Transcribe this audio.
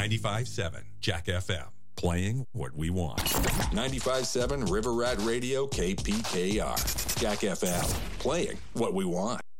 95.7 Jack FM, playing what we want. 95.7 River Rat Radio KPKR. Jack FM, playing what we want.